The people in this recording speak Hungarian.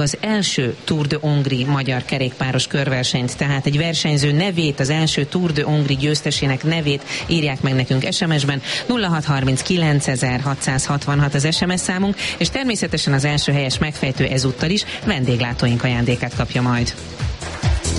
az első Tour de Hongrie magyar kerékpáros körversenyt, tehát egy versenyző nevét, az első Tour de Hongrie győztesének nevét írják meg nekünk SMS-ben. 0639 az SMS számunk, és természetesen az első helyes megfejtő ezúttal is vendéglátóink ajándékát kapja majd.